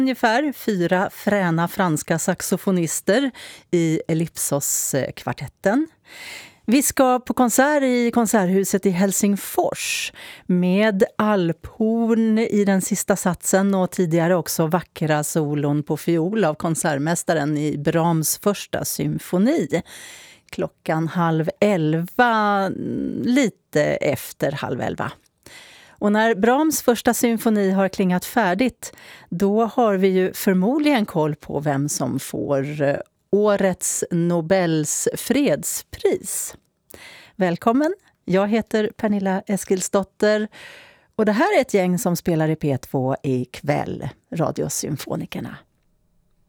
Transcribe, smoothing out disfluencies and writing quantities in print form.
Ungefär 4 fräna franska saxofonister i Ellipsos-kvartetten. Vi ska på konsert i Konserthuset i Helsingfors med alphorn i den sista satsen och tidigare också vackra solon på fiol av konsertmästaren i Brahms första symfoni. 10:30, lite efter 10:30. Och när Brahms första symfoni har klingat färdigt, då har vi ju förmodligen koll på vem som får årets Nobels fredspris. Välkommen, jag heter Pernilla Eskilsdotter och det här är ett gäng som spelar i P2 ikväll, Radiosymfonikerna.